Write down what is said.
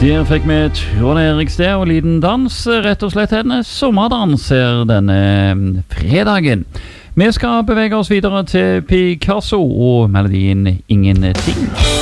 Der fikk vi Trond Eriksted og liten dans, rett og slett hennes sommerdans her denne fredagen. Vi skal bevege oss videre til Picasso og melodien Ingenting.